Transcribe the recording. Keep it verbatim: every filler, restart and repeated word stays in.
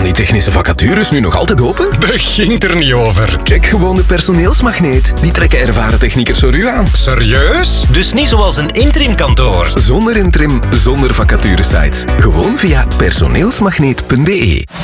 Staan die technische vacatures nu nog altijd open? Begint er niet over. Check gewoon de personeelsmagneet. Die trekken ervaren techniekers voor u aan. Serieus? Dus niet zoals een interimkantoor. Zonder interim, zonder vacaturesites. Gewoon via personeelsmagneet punt be.